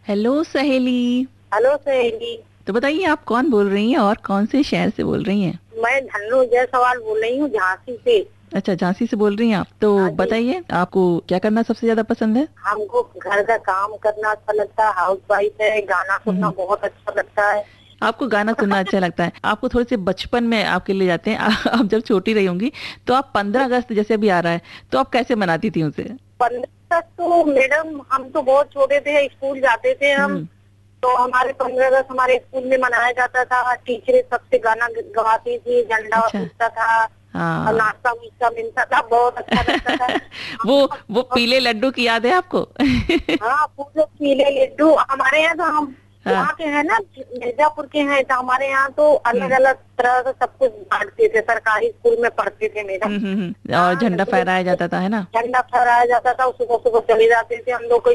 Hello सहेली। Hello सहेली। तो बताइए, आप कौन बोल रही हैं और कौन से शहर से बोल रही हैं? मैं धन्नो जायसवाल बोल रही हूँ झांसी से। अच्छा, झांसी से बोल रही हैं आप। तो हाँ जी। बताइए, आपको क्या करना सबसे ज्यादा पसंद है? हमको घर का काम करना अच्छा लगता है, हाउस वाइफ है, गाना सुनना हम्म। बहुत अच्छा लगता है। आपको गाना सुनना अच्छा लगता है। आपको थोड़े से बचपन में आपके ले जाते हैं। आप जब छोटी रही होंगी, तो आप 15 अगस्त जैसे अभी आ रहा है, तो आप कैसे मनाती थी उसे? 15 तक तो मैडम हम तो बहुत छोटे थे, स्कूल जाते थे हम। हम्म। तो हमारे 15 अगस्त हमारे स्कूल में मनाया जाता था, टीचरें सबसे गाना गवाती थी, झंडा अच्छा। फूटता था और हाँ। नाश्ता वास्ता मिलता था, बहुत अच्छा लगता था। वो हम वो पीले लड्डू की याद है आपको? हाँ, पूरे पीले लड्डू हमारे यहाँ तो हम हाँ। वहाँ के हैं ना, मिर्जापुर के हैं, तो हमारे यहाँ तो अलग हम्म। अलग तरह से सब कुछ बांटते थे, सरकारी स्कूल में पढ़ते थे मैडम। और हाँ, झंडा फहराया जाता था, है ना? झंडा फहराया जाता था, सुबह सुबह चले जाते थे हम लोग को